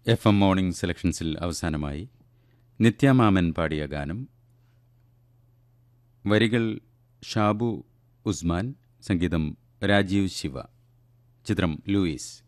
FM morning സെലക്ഷൻസിൽ അവസാനമായി നിത്യമാമൻ പാടിയ ഗാനം. വരികൾ ഷാബു ഉസ്മാൻ, സംഗീതം രാജീവ് ശിവ. ചിത്രം ലൂയിസ്.